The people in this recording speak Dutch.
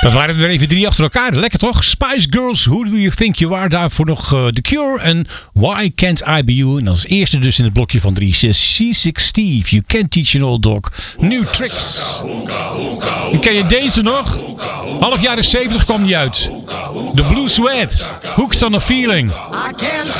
Dat waren er even 3 achter elkaar. Lekker toch? Spice Girls, Who Do You Think You Are? Daarvoor nog The Cure en Why Can't I Be You? En als eerste dus in het blokje van 3 C6 Steve, You Can't Teach an Old Dog. New Tricks. En ken je deze nog? Half jaren 70 kwam die uit. The Blue Sweat. Hooked on a Feeling. I can't